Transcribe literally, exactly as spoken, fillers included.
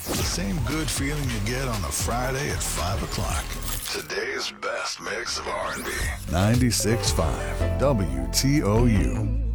The same good feeling you get on a Friday at five o'clock. Today's best mix of R and B. ninety-six point five W T O U.